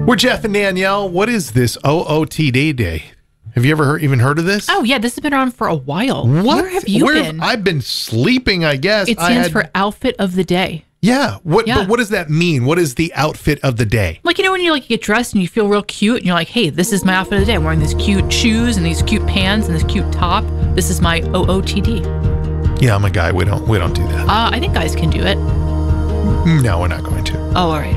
We're Jeff and Danielle. What is this OOTD Day? Have you ever even heard of this? Oh, yeah. This has been around for a while. What? Where have you been? I've been sleeping, I guess. It stands for Outfit of the Day. Yeah. But what does that mean? What is the outfit of the day? Like, when you get dressed and you feel real cute and you're like, hey, this is my outfit of the day. I'm wearing these cute shoes and these cute pants and this cute top. This is my OOTD. Yeah, I'm a guy. We don't do that. I think guys can do it. No, we're not going to. Oh, all right.